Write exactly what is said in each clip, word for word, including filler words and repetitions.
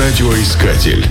Радиоискатель.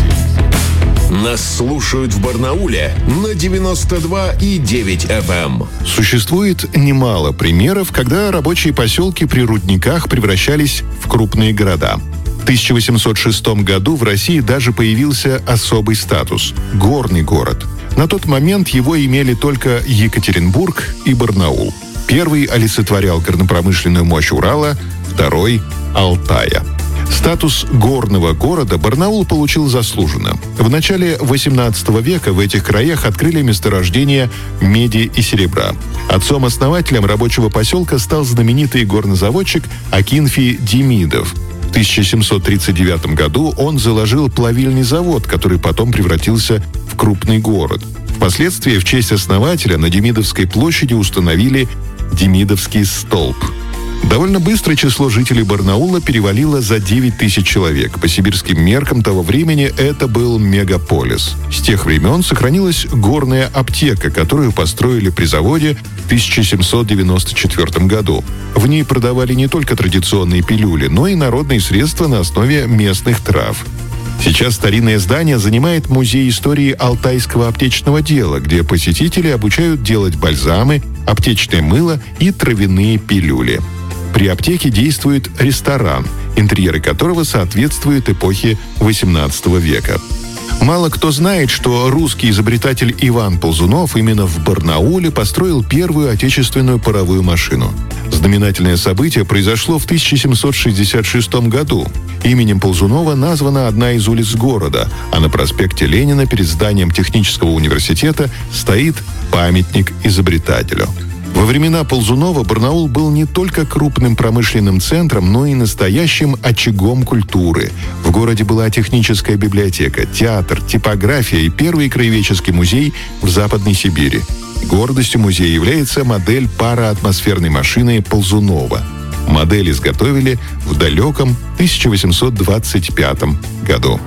Нас слушают в Барнауле на девяносто два и девять эф эм. Существует немало примеров, когда рабочие поселки при рудниках превращались в крупные города. В тысяча восемьсот шестом году в России даже появился особый статус – горный город. На тот момент его имели только Екатеринбург и Барнаул. Первый олицетворял горнопромышленную мощь Урала, второй – Алтая. Статус горного города Барнаул получил заслуженно. В начале восемнадцатого века в этих краях открыли месторождения меди и серебра. Отцом-основателем рабочего поселка стал знаменитый горнозаводчик Акинфий Демидов. В тысяча семьсот тридцать девятом году он заложил плавильный завод, который потом превратился в крупный город. Впоследствии в честь основателя на Демидовской площади установили Демидовский столб. Довольно быстро число жителей Барнаула перевалило за девять тысяч человек. По сибирским меркам того времени это был мегаполис. С тех времен сохранилась горная аптека, которую построили при заводе в тысяча семьсот девяносто четвёртом году. В ней продавали не только традиционные пилюли, но и народные средства на основе местных трав. Сейчас старинное здание занимает музей истории алтайского аптечного дела, где посетители обучают делать бальзамы, аптечное мыло и травяные пилюли. При аптеке действует ресторан, интерьеры которого соответствуют эпохе восемнадцатого века. Мало кто знает, что русский изобретатель Иван Ползунов именно в Барнауле построил первую отечественную паровую машину. Знаменательное событие произошло в тысяча семьсот шестьдесят шестом году. Именем Ползунова названа одна из улиц города, а на проспекте Ленина перед зданием технического университета стоит памятник изобретателю. Во времена Ползунова Барнаул был не только крупным промышленным центром, но и настоящим очагом культуры. В городе была техническая библиотека, театр, типография и первый краеведческий музей в Западной Сибири. Гордостью музея является модель пароатмосферной машины Ползунова. Модель изготовили в далеком тысяча восемьсот двадцать пятом году.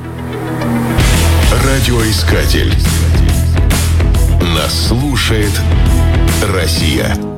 Радиоискатель. Нас слушает Россия.